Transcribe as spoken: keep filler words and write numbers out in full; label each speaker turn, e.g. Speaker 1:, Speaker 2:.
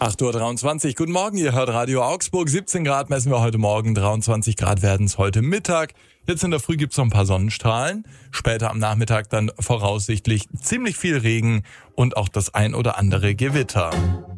Speaker 1: acht Uhr dreiundzwanzig, guten Morgen, ihr hört Radio Augsburg. siebzehn Grad messen wir heute Morgen, dreiundzwanzig Grad werden es heute Mittag. Jetzt in der Früh gibt's noch ein paar Sonnenstrahlen. Später am Nachmittag dann voraussichtlich ziemlich viel Regen und auch das ein oder andere Gewitter.